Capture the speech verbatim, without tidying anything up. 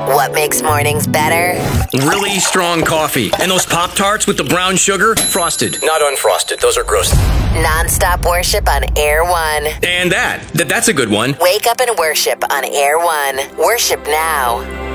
What makes mornings better? Really strong coffee. And those Pop-Tarts with the brown sugar, frosted, not unfrosted. Those are gross. Non-stop worship on Air One. And that, that that's a good one. Wake up and worship on Air One. Worship now.